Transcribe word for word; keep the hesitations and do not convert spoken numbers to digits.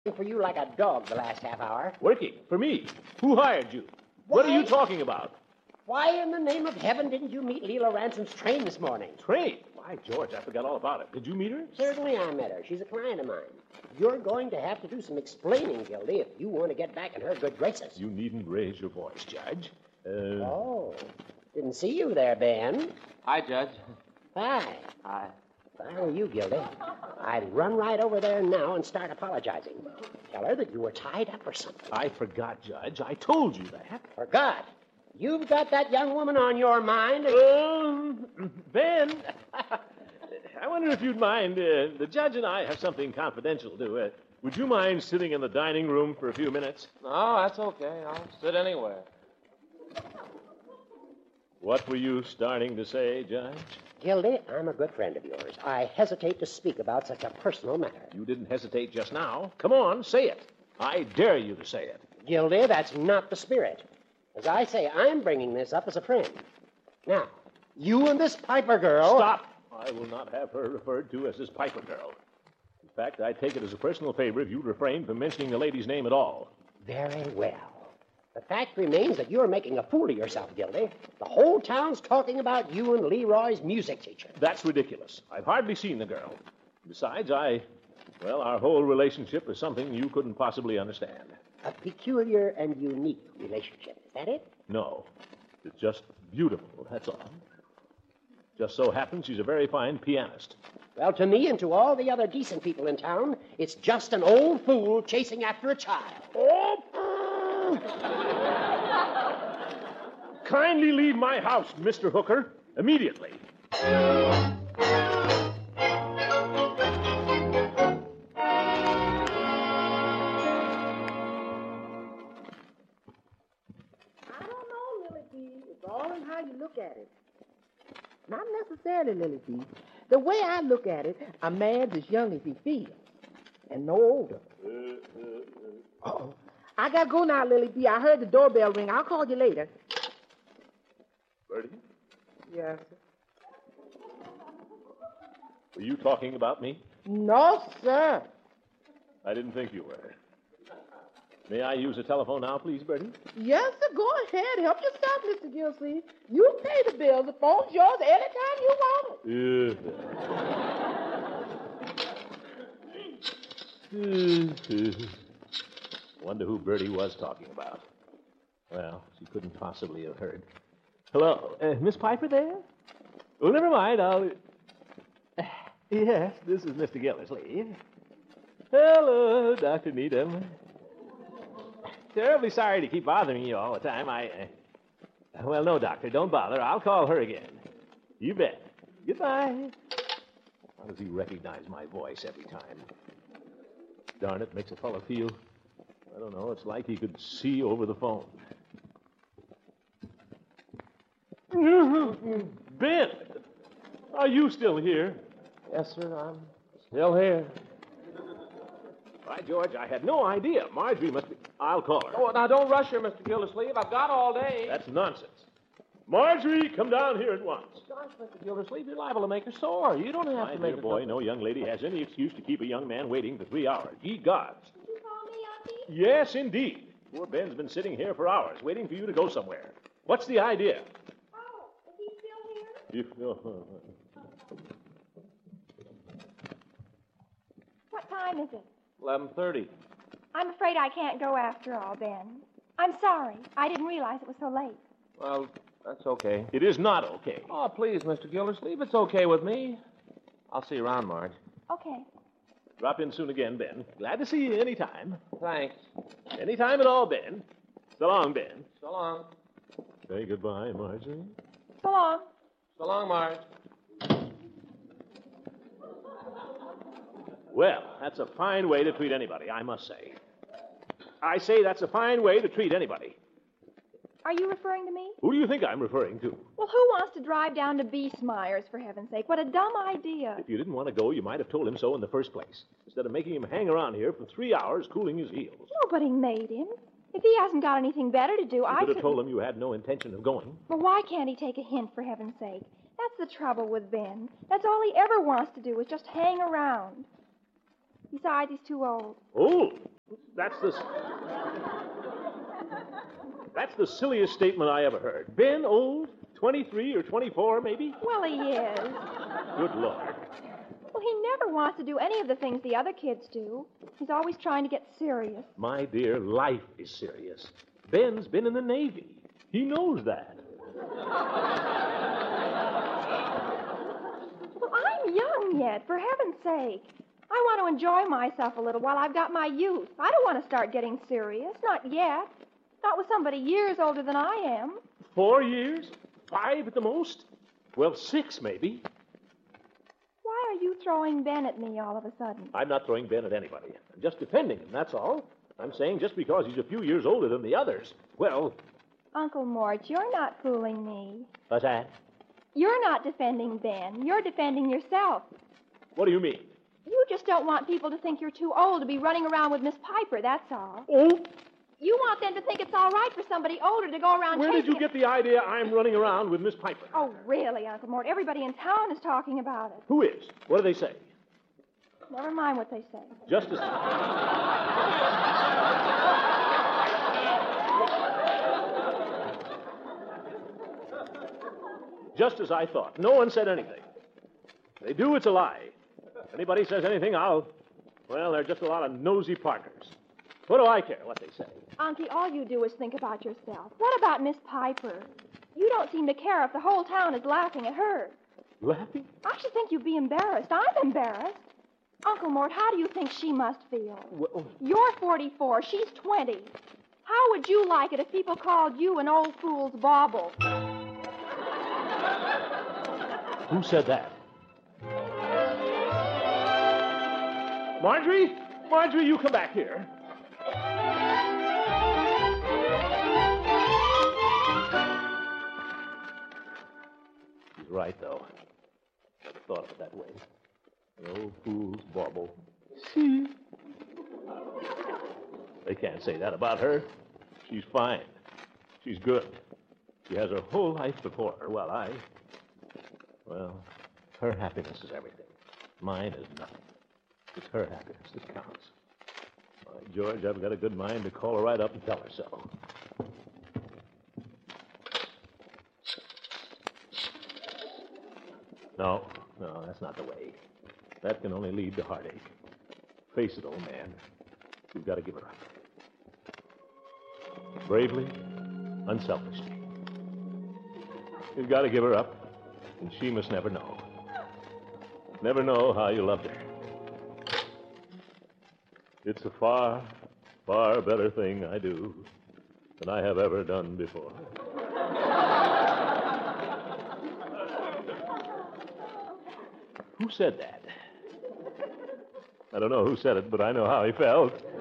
for you like a dog the last half hour. Working? For me? Who hired you? What are you talking about? Why in the name of heaven didn't you meet Leela Ransom's train this morning? Train? Why, George, I forgot all about it. Did you meet her? Certainly I met her. She's a client of mine. You're going to have to do some explaining, Gildy, if you want to get back in her good graces. You needn't raise your voice, Judge. Uh... Oh. Didn't see you there, Ben. Hi, Judge. Hi. Hi. If I were you, Gildy, I'd run right over there now and start apologizing. Tell her that you were tied up or something. I forgot, Judge. I told you that. Forgot? You've got that young woman on your mind. And... Um, Ben, I wonder if you'd mind. Uh, the judge and I have something confidential to do. Uh, would you mind sitting in the dining room for a few minutes? No, that's okay. I'll sit anywhere. What were you starting to say, Judge? Gildy, I'm a good friend of yours. I hesitate to speak about such a personal matter. You didn't hesitate just now. Come on, say it. I dare you to say it. Gildy, that's not the spirit. As I say, I'm bringing this up as a friend. Now, you and this Piper girl... Stop! I will not have her referred to as this Piper girl. In fact, I take it as a personal favor if you refrain from mentioning the lady's name at all. Very well. The fact remains that you're making a fool of yourself, Gildy. The whole town's talking about you and Leroy's music teacher. That's ridiculous. I've hardly seen the girl. Besides, I... Well, our whole relationship is something you couldn't possibly understand. A peculiar and unique relationship. Is that it? No. It's just beautiful, that's all. Just so happens she's a very fine pianist. Well, to me and to all the other decent people in town, it's just an old fool chasing after a child. Oh! Kindly leave my house, Mister Hooker, immediately. I don't know, Lily P. It's all in how you look at it. Not necessarily, Lily P. The way I look at it, a man's as young as he feels, and no older. Uh-oh. I gotta go now, Lily P. I heard the doorbell ring. I'll call you later. Bertie? Yes, sir. Were you talking about me? No, sir. I didn't think you were. May I use the telephone now, please, Bertie? Yes, sir. Go ahead. Help yourself, Mister Gilsey. You pay the bill. The phone's yours anytime you want it. Wonder who Bertie was talking about. Well, she couldn't possibly have heard. Hello, uh, Miss Piper there? Oh, never mind. I'll... Uh, yes, this is Mister Gildersleeve. Hello, Doctor Needham. Terribly sorry to keep bothering you all the time. I, uh... Well, no, Doctor, don't bother. I'll call her again. You bet. Goodbye. How does he recognize my voice every time? Darn it, makes a fellow feel... I don't know, it's like he could see over the phone. Ben! Are you still here? Yes, sir, I'm still here. By George, I had no idea. Marjorie must be... I'll call her. Oh, now don't rush her, Mister Gildersleeve. I've got all day. That's nonsense. Marjorie, come down here at once. Gosh, Mister Gildersleeve, you're liable to make her sore. You don't have My to make dear her... boy, no young lady has any excuse to keep a young man waiting for three hours. Ye gods. Did you call me, Auntie? Yes, indeed. Poor Ben's been sitting here for hours, waiting for you to go somewhere. What's the idea? Oh, is he still here? If, uh, What time is it? eleven thirty. I'm afraid I can't go after all, Ben. I'm sorry. I didn't realize it was so late. Well, that's okay. It is not okay. Oh, please, Mister Gildersleeve, it's okay with me. I'll see you around, Marge. Okay. Drop in soon again, Ben. Glad to see you any time. Thanks. Any time at all, Ben. So long, Ben. So long. Say goodbye, Marjorie. So long. So long, Marge. Well, that's a fine way to treat anybody, I must say. I say that's a fine way to treat anybody. Are you referring to me? Who do you think I'm referring to? Well, who wants to drive down to Beastmeyer's, for heaven's sake? What a dumb idea. If you didn't want to go, you might have told him so in the first place, instead of making him hang around here for three hours cooling his heels. Nobody made him. If he hasn't got anything better to do, You I could have could... told him you had no intention of going. Well, why can't he take a hint, for heaven's sake? That's the trouble with Ben. That's all he ever wants to do is just hang around. Besides, he's too old. Old? That's the... That's the silliest statement I ever heard. Ben old? twenty-three or twenty-four, maybe? Well, he is. Good Lord. Well, he never wants to do any of the things the other kids do. He's always trying to get serious. My dear, life is serious. Ben's been in the Navy. He knows that. Well, I'm young yet, for heaven's sake. I want to enjoy myself a little while I've got my youth. I don't want to start getting serious. Not yet. Not with somebody years older than I am. Four years? Five at the most? Well, six, maybe. Why are you throwing Ben at me all of a sudden? I'm not throwing Ben at anybody. I'm just defending him, that's all. I'm saying just because he's a few years older than the others, well... Uncle Mort, you're not fooling me. What's that? You're not defending Ben. You're defending yourself. What do you mean? You just don't want people to think you're too old to be running around with Miss Piper, that's all. Oh? You want them to think it's all right for somebody older to go around Where chasing... did you get the idea I'm running around with Miss Piper? Oh, really, Uncle Mort? Everybody in town is talking about it. Who is? What do they say? Never mind what they say. Just as... Just as I thought. No one said anything. If they do, it's a lie. If anybody says anything, I'll... Well, they're just a lot of nosy partners. What do I care what they say? Unky, all you do is think about yourself. What about Miss Piper? You don't seem to care if the whole town is laughing at her. Laughing? I should think you'd be embarrassed. I'm embarrassed. Uncle Mort, how do you think she must feel? Well, You're forty-four. She's twenty. How would you like it if people called you an old fool's bauble? who said that? Marjorie? Marjorie, you come back here. He's right, though. Never thought of it that way. The old fool's bauble. See? They can't say that about her. She's fine. She's good. She has her whole life before her, while I... Well, her happiness is everything. Mine is nothing. It's her happiness that counts. By George, I've got a good mind to call her right up and tell her so. No, no, that's not the way. That can only lead to heartache. Face it, old man. You've got to give her up. Bravely, unselfishly. You've got to give her up, and she must never know. Never know how you loved her. It's a far, far better thing I do than I have ever done before. Who said that? I don't know who said it, but I know how he felt.